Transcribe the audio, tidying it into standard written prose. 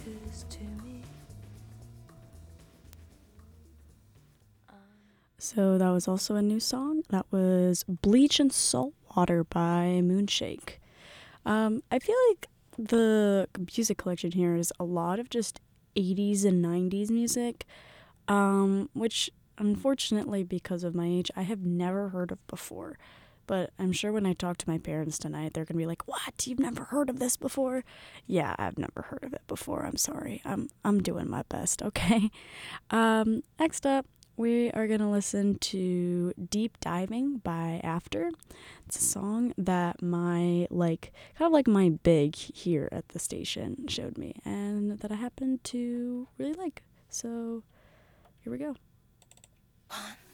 So that was also a new song. That was Bleach and Salt Water by Moonshake. I feel like the music collection here is a lot of just 80s and 90s music, which unfortunately, because of my age, I have never heard of before. But I'm sure when I talk to my parents tonight, they're gonna be like, "What? You've never heard of this before?" Yeah, I've never heard of it before. I'm sorry. I'm doing my best. Okay. Next up, we are gonna listen to "Deep Diving" by After. It's a song that my kind of like my big here at the station showed me, and that I happen to really like. So here we go. 1,